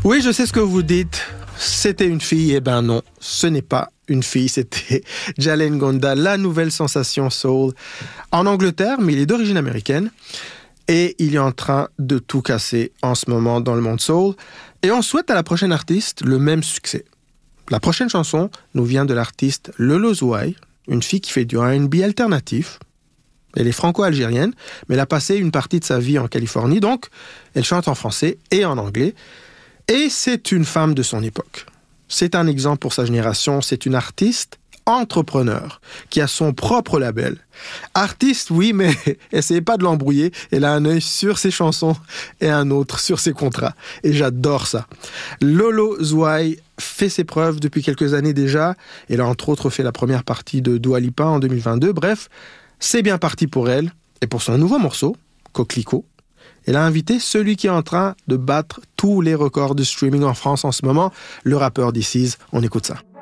Oui, je sais ce que vous dites. C'était une fille. Eh ben non, ce n'est pas une fille. C'était Jalen Ngonda, la nouvelle sensation soul en Angleterre, mais il est d'origine américaine. Et il est en train de tout casser en ce moment dans le monde soul. Et on souhaite à la prochaine artiste le même succès. La prochaine chanson nous vient de l'artiste Lolo Zouaï, une fille qui fait du R&B alternatif. Elle est franco-algérienne, mais elle a passé une partie de sa vie en Californie, donc elle chante en français et en anglais. Et c'est une femme de son époque. C'est un exemple pour sa génération, c'est une artiste entrepreneur qui a son propre label. Artiste, oui, mais essayez pas de l'embrouiller. Elle a un œil sur ses chansons et un autre sur ses contrats. Et j'adore ça. Lolo Zouaï fait ses preuves depuis quelques années déjà. Elle a entre autres fait la première partie de Dua Lipa en 2022. Bref, c'est bien parti pour elle. Et pour son nouveau morceau, Coquelicot, elle a invité celui qui est en train de battre tous les records de streaming en France en ce moment, le rappeur DC's. On écoute ça.